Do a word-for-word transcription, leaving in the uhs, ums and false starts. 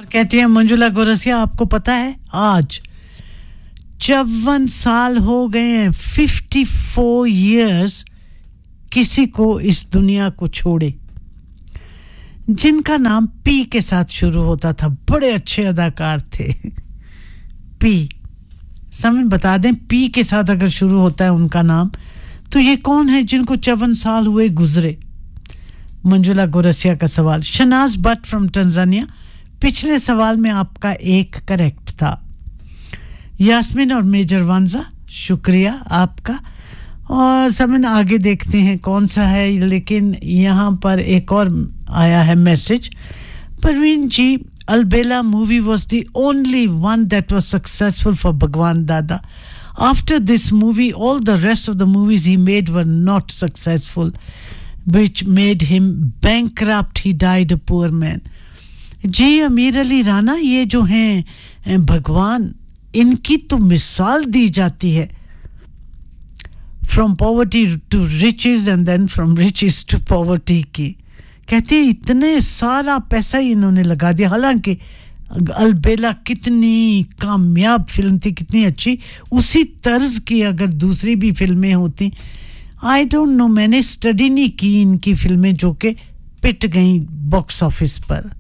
कहती है मंजुला गोरसिया, आपको पता है आज चौवन साल हो गए हैं, फिफ्टी फोर इयर्स किसी को इस दुनिया को छोड़े, जिनका नाम पी के साथ शुरू होता था। बड़े अच्छे अदाकार थे। पी, समय बता दें, पी के साथ अगर शुरू होता है उनका नाम, तो ये कौन है जिनको चौवन साल हुए गुजरे? मंजुला गोरसिया का सवाल। शनाज बट फ्रॉम टंजानिया, पिछले सवाल में आपका एक करेक्ट था। यास्मीन और मेजर वांजा, शुक्रिया आपका। और समन आगे देखते हैं कौन सा है, लेकिन यहाँ पर एक और आया है message. Parveen ji, Albela movie was the only one that was successful for Bhagwan Dada. After this movie, all the rest of the movies he made were not successful, which made him bankrupt. He died a poor man. जी अमीर अली राना, ये जो हैं भगवान, इनकी तो मिसाल दी जाती है। From poverty to riches and then from riches to poverty की। कहते हैं इतने सारा पैसा ही इन्होंने लगा दिया। हालांकि अलबेला कितनी कामयाब फिल्म थी, कितनी अच्छी, उसी तर्ज की अगर दूसरी भी फिल्में होती, आई डोंट नो, मैंने स्टडी नहीं की इनकी फिल्में जो कि पिट गई बॉक्स ऑफिस पर।